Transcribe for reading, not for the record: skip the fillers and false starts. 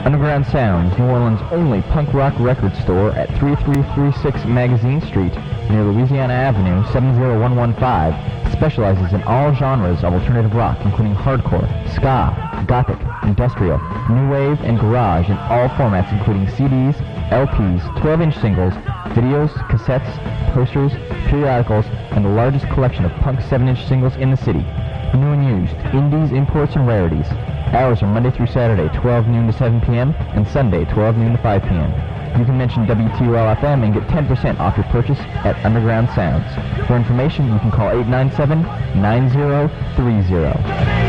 Underground Sounds, New Orleans' only punk rock record store at 3336 Magazine Street near Louisiana Avenue, 70115, specializes in all genres of alternative rock, including hardcore, ska, gothic, industrial, new wave, and garage in all formats, including CDs, LPs, 12-inch singles, videos, cassettes, posters, periodicals, and the largest collection of punk 7-inch singles in the city. New and used, indies, imports, and rarities. Hours are Monday through Saturday, 12 noon to 7 p.m., and Sunday, 12 noon to 5 p.m. You can mention WTOL-FM and get 10% off your purchase at Underground Sounds. For information, you can call 897-9030.